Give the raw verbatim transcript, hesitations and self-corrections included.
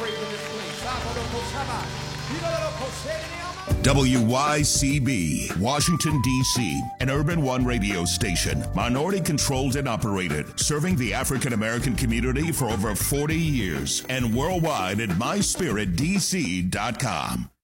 W Y C B, Washington, D C, an Urban One radio station, minority-controlled and operated, serving the African-American community for over forty years, and worldwide at my spirit d c dot com.